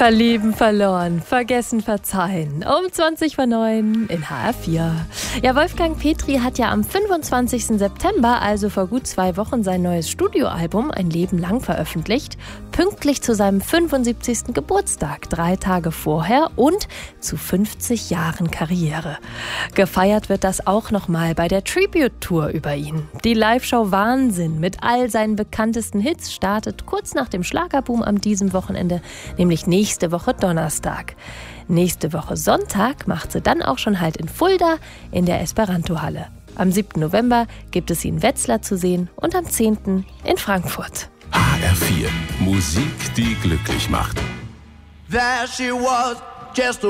Verlieben, verloren, vergessen, verzeihen. Um 20:09 in HR4. Ja, Wolfgang Petri hat ja am 25. September, also vor gut 2 Wochen, sein neues Studioalbum Ein Leben lang veröffentlicht. Pünktlich zu seinem 75. Geburtstag, 3 Tage vorher und zu 50 Jahren Karriere. Gefeiert wird das auch nochmal bei der Tribute-Tour über ihn. Die Live-Show Wahnsinn mit all seinen bekanntesten Hits startet kurz nach dem Schlagerboom am diesem Wochenende, nämlich nächste Woche Donnerstag. Nächste Woche Sonntag macht sie dann auch schon Halt in Fulda in der Esperanto-Halle. Am 7. November gibt es sie in Wetzlar zu sehen und am 10. in Frankfurt. HR4, Musik, die glücklich macht. There she was, just a